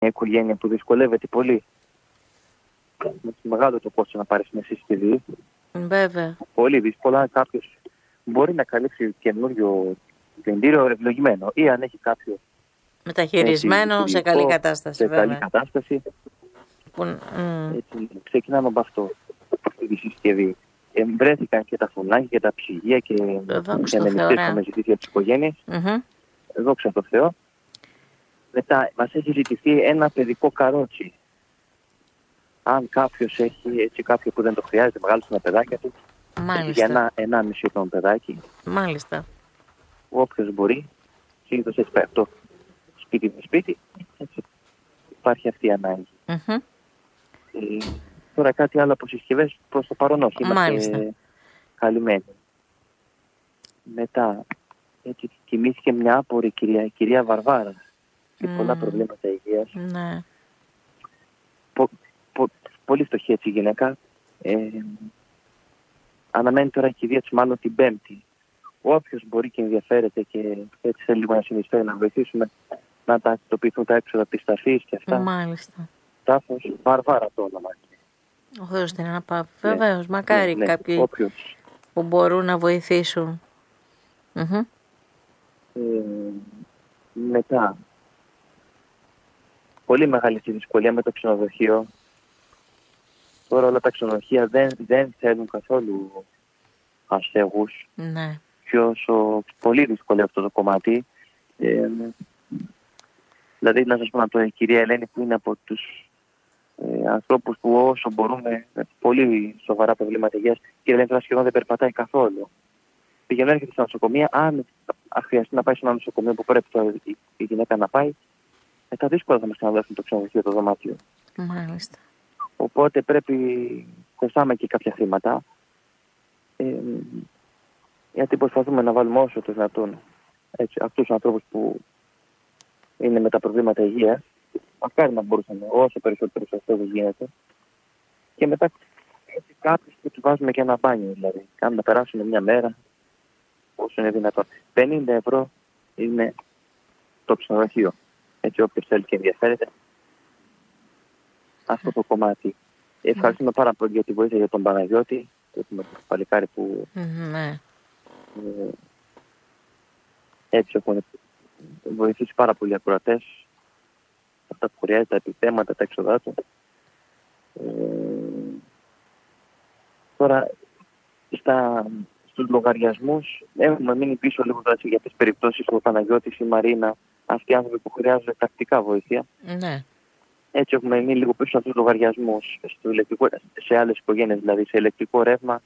οικογένεια που δυσκολεύεται πολύ. Είναι μεγάλο το κόστος να πάρεις μια συσκευή. Βέβαια. Πολύ δύσκολα. Κάποιος μπορεί να καλύψει καινούριο πλυντήριο ευλογημένο ή αν έχει κάποιο μεταχειρισμένο σε καλή κατάσταση. Σε βέβαια. καλή κατάσταση. Έτσι, ξεκινάμε από αυτό. Αυτή τη συσκευή. Βρέθηκαν και τα φουνάκια και τα ψυγεία και ανεμιστές που με ζητήσει από τις οικογένειες. Δόξα τω Θεώ. Μετά μας έχει ζητηθεί ένα παιδικό καρότσι. Αν κάποιος έχει έτσι κάποιο που δεν το χρειάζεται, μεγάλωσε ένα παιδάκια του. Για ένα μισή ετών παιδάκι. Μάλιστα. Όποιος μπορεί, συνήθως έτσι πάει αυτό σπίτι με σπίτι, έτσι υπάρχει αυτή η ανάγκη. Τώρα κάτι άλλο από συσκευές προς το παρόν όχι. Είμαστε καλυμμένοι. Μετά, έτσι κοιμήθηκε μια άπορη κυρία Βαρβάρα και πολλά προβλήματα υγείας. Ναι. Πολύ φτωχή έτσι η γυναίκα. Αναμένει τώρα η κηδεία της μάλλον την Πέμπτη. Όποιος μπορεί και ενδιαφέρεται και έτσι θέλει λίγο να συνεισφέρει να βοηθήσουμε να τακτοποιηθούν τα έξοδα της ταφής και αυτά. Μάλιστα. Τάφος Βαρβάρα το όνομα. Ο Θεός την αναπαύει. Βεβαίως, μακάρι κάποιοι που μπορούν να βοηθήσουν. Μετά, πολύ μεγάλη δυσκολία με το ξενοδοχείο. Τώρα όλα τα ξενοδοχεία δεν θέλουν καθόλου αστέγους. Ναι. Και όσο πολύ δύσκολο αυτό το κομμάτι. Δηλαδή, να σας πω η κυρία Ελένη που είναι από τους ανθρώπους που όσο μπορούμε, με πολύ σοβαρά προβλήματα υγείας, η κυρία Ελένη τώρα σχεδόν δεν περπατάει καθόλου. Πηγαίνει έρχεται στα νοσοκομεία, αν χρειαστεί να πάει σε ένα νοσοκομείο που πρέπει η γυναίκα να πάει, μετά δύσκολα θα μας ξαναδώσουν το ξενοδοχείο, το δωμάτιο. Μάλιστα. Οπότε πρέπει, κοστάμε και κάποια χρήματα, γιατί προσπαθούμε να βάλουμε όσο το δυνατόν αυτούς τους ανθρώπους που είναι με τα προβλήματα υγείας, μακάρι να μπορούσαμε όσο περισσότερους αυτούς γίνεται. Και μετά έτσι κάποιους που τους βάζουμε και ένα μπάνιο, δηλαδή, κάνουμε να περάσουμε μια μέρα όσο είναι δυνατόν. 50 ευρώ είναι το ξενοδοχείο. Έτσι όποιος θέλει και ενδιαφέρεται. Αυτό το κομμάτι. Ευχαριστούμε πάρα πολύ για τη βοήθεια για τον Παναγιώτη. Έχουμε το παλικάρι που έτσι έχουν βοηθήσει πάρα πολλοί ακροατές. Αυτά που χρειάζεται, τα επιθέματα, τα έξοδά του. Τώρα στους λογαριασμούς έχουμε μείνει πίσω λίγο για τις περιπτώσεις του Παναγιώτης, η Μαρίνα, αυτοί οι άνθρωποι που χρειάζονται τακτικά βοήθεια. Ναι. Έτσι έχουμε μείνει λίγο πίσω από τους λογαριασμούς σε άλλες οικογένειες, δηλαδή σε ηλεκτρικό ρεύμα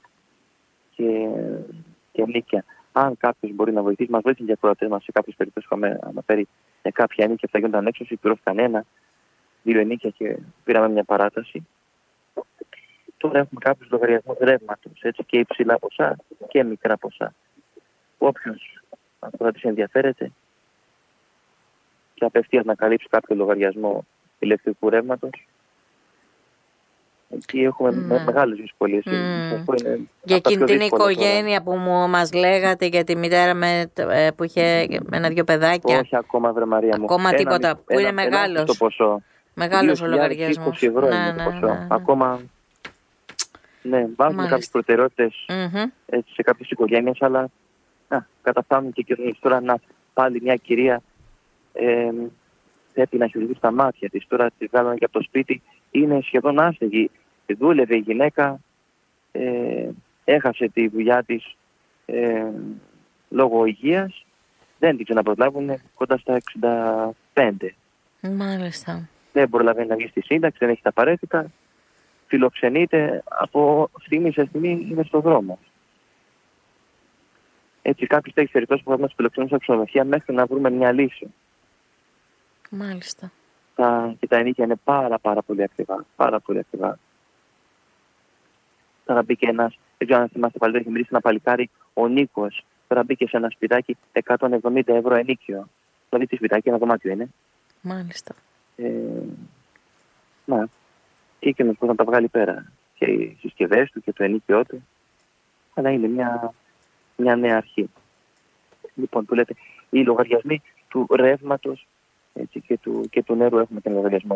και νίκια. Αν κάποιος μπορεί να βοηθήσει, μας βοήθησε για ακροατές μας σε κάποιες περιπτώσεις που είχαμε αναφέρει για κάποια ενίκια που θα γίνονταν έξωση, πληρώθηκαν 1-2 ενίκια και πήραμε μια παράταση. Τώρα έχουμε κάποιους λογαριασμούς ρεύματος, έτσι και υψηλά ποσά και μικρά ποσά. Όποιος ακροατής ενδιαφέρεται και απευθείας να καλύψει κάποιο λογαριασμό ηλεκτρικού ρεύματος, εκεί έχουμε μεγάλες δυσκολίες. Για εκείνη την οικογένεια που μας λέγατε, για τη μητέρα που είχε 1-2 παιδάκια. Όχι ακόμα, βρε Μαρία μου. Ακόμα τίποτα, που είναι μεγάλος. Μεγάλος ο λογαριασμός. 20 ευρώ είναι το ποσό. Ακόμα, βάζουμε κάποιες προτεραιότητες σε κάποιες οικογένειες, αλλά καταφτάνουν και κοινωνίες. Τώρα πάλι μια κυρία πρέπει να χειρουργεί στα μάτια της. Τώρα τη βγάλανε και από το σπίτι, είναι σχεδόν άστεγη. Δούλευε η γυναίκα, έχασε τη δουλειά της λόγω υγείας, δεν την ξαναπρολάβουν κοντά στα 65. Μάλιστα. Δεν προλαβαίνει να βγει στη σύνταξη, δεν έχει τα απαραίτητα, φιλοξενείται, από στιγμή σε στιγμή είναι στον δρόμο. Έτσι κάποιες τέτοιες περιπτώσεις που θα μας φιλοξενούν στα ξενοδοχεία μέχρι να βρούμε μια λύση. Μάλιστα. Και τα ενίκια είναι πάρα πολύ ακριβά. Πάρα πολύ ακριβά. Τώρα μπήκε ένας, δεν ξέρω αν θυμάστε πάλι, έχει μιλήσει ένα παλικάρι, ο Νίκος. Τώρα μπήκε σε ένα σπιτάκι 170 ευρώ ενίκιο. Δηλαδή τι σπιτάκι, ένα δωμάτιο είναι. Μάλιστα. Και εκείνος που θα τα βγάλει πέρα. Και οι συσκευές του και το ενίκιό του. Αλλά είναι μια νέα αρχή. Λοιπόν, που λέτε, οι λογαριασμοί του ρεύματος έτσι, και του νερού έχουμε τον λογαριασμό.